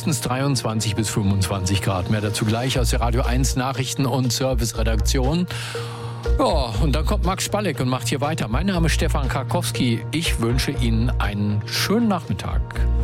höchstens 23 bis 25 Grad. Mehr dazu gleich aus der Radio 1 Nachrichten- und Service-Redaktion. Ja, und dann kommt Max Spalleck und macht hier weiter. Mein Name ist Stefan Karkowski. Ich wünsche Ihnen einen schönen Nachmittag.